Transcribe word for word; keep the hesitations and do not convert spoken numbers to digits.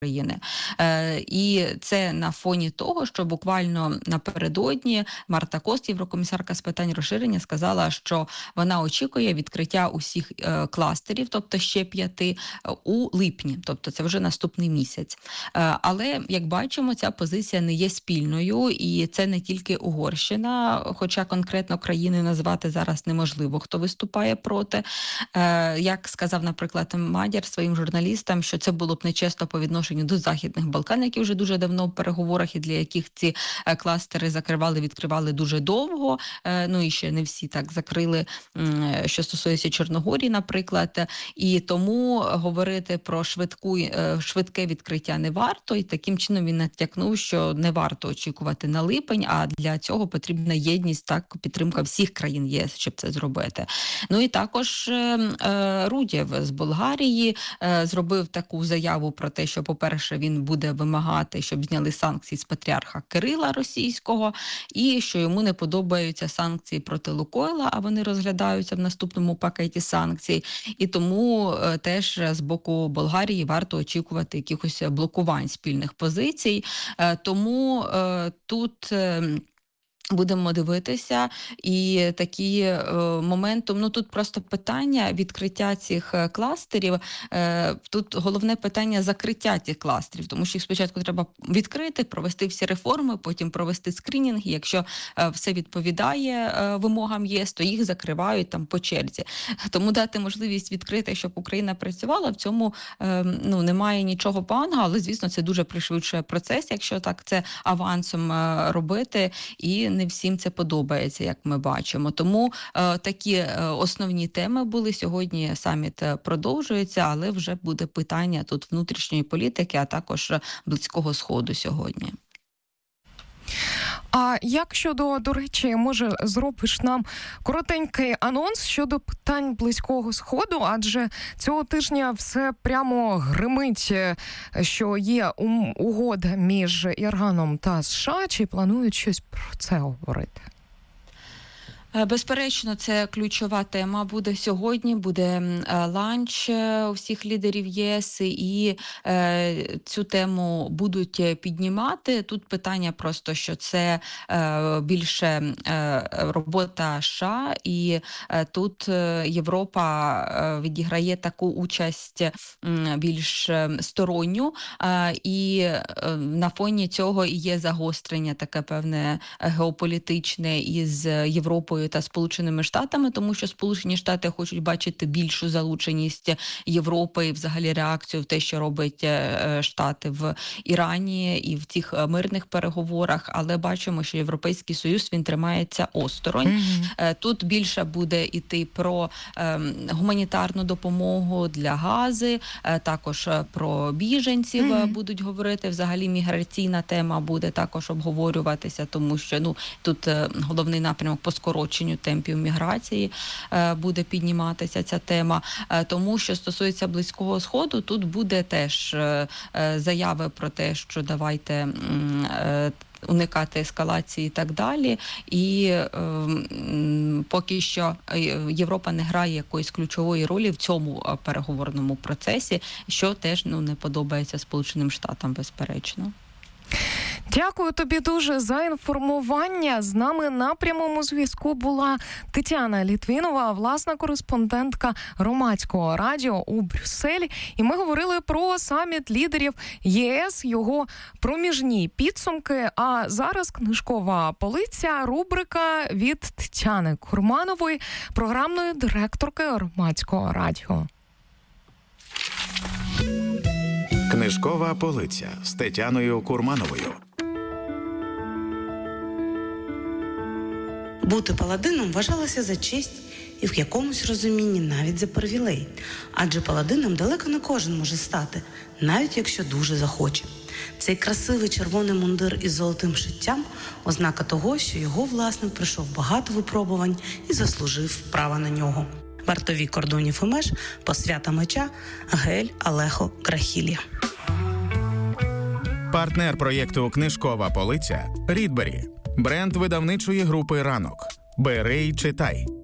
України. Е, і це на фоні того, що буквально напередодні Марта Кост, єврокомісарка з питань розширення, сказала, що вона очікує відкриття усіх е, кластерів, тобто ще п'яти, у липні, тобто це вже наступний місяць. Е, але, як бачимо, ця позиція не є спільною, і це не тільки Угорщина, хоча конкретно країни назвати зараз неможливо, хто виступає проти. Е, як сказав, наприклад, Мадяр своїм журналістам, що це було б нечесно по відношенню до Західних Балкан, які вже дуже давно в переговорах і для яких ці кластери закривали, відкривали дуже довго, ну і ще не всі так закрили, що стосується Чорногорії, наприклад, і тому говорити про швидку, швидке відкриття не варто, і таким чином він натякнув, що не варто очікувати на липень, а для цього потрібна єдність, так, підтримка всіх країн ЄС, щоб це зробити. Ну і також Рудєв з Болгарії зробив таку заяву про те, що, по-перше, він буде вимагати, щоб зняли санкції з патріарха Кирила російського, і що йому не подобаються санкції проти Лукойла, а вони розглядаються в наступному пакеті санкцій. І тому е, теж з боку Болгарії варто очікувати якихось блокувань спільних позицій. Е, тому е, тут... Е, Будемо дивитися, і такі е, моментом, ну тут просто питання відкриття цих кластерів, е, тут головне питання закриття цих кластерів, тому що їх спочатку треба відкрити, провести всі реформи, потім провести скринінг, і якщо е, все відповідає е, вимогам ЄС, то їх закривають там по черзі. Тому дати можливість відкрити, щоб Україна працювала, в цьому е, ну, немає нічого поганого, але, звісно, це дуже пришвидшує процес, якщо так це авансом е, робити, і не всім це подобається, як ми бачимо. Тому е, такі е, основні теми були. Сьогодні саміт продовжується, але вже буде питання тут внутрішньої політики, а також Близького Сходу сьогодні. А як щодо, до речі, може зробиш нам коротенький анонс щодо питань Близького Сходу, адже цього тижня все прямо гримить, що є угода між Іраном та США, чи планують щось про це говорити? Безперечно, це ключова тема буде сьогодні, буде ланч усіх лідерів ЄС, і е, цю тему будуть піднімати. Тут питання просто, що це е, більше е, робота США, і е, тут Європа е, відіграє таку участь е, більш сторонню, е, і е, на фоні цього і є загострення таке певне геополітичне із Європою та Сполученими Штатами, тому що Сполучені Штати хочуть бачити більшу залученість Європи і взагалі реакцію в те, що робить Штати в Ірані і в цих мирних переговорах, але бачимо, що Європейський Союз, він тримається осторонь. Mm-hmm. Тут більше буде йти про е, гуманітарну допомогу для Гази, е, також про біженців mm-hmm. будуть говорити, взагалі міграційна тема буде також обговорюватися, тому що ну тут е, головний напрямок по скороченню темпів міграції е, буде підніматися ця тема. Е, тому, що стосується Близького Сходу, тут буде теж е, е, заяви про те, що давайте е, уникати ескалації і так далі. І е, поки що Європа не грає якоїсь ключової ролі в цьому переговорному процесі, що теж ну, не подобається Сполученим Штатам, безперечно. Дякую тобі дуже за інформування. З нами на прямому зв'язку була Тетяна Літвінова, власна кореспондентка Громадського радіо у Брюсселі. І ми говорили про саміт лідерів ЄС, його проміжні підсумки. А зараз книжкова полиця, рубрика від Тетяни Курманової, програмної директорки Громадського радіо. Книжкова полиця з Тетяною Курмановою. Бути паладином вважалося за честь і в якомусь розумінні навіть за привілей. Адже паладином далеко не кожен може стати, навіть якщо дуже захоче. Цей красивий червоний мундир із золотим шиттям – ознака того, що його власник пройшов багато випробувань і заслужив право на нього. Вартові кордонів і меж, посвята меча, Гель Алехо Грахілі. Партнер проєкту «Книжкова полиця» – Рідбері. Бренд видавничої групи «Ранок». Бери й читай.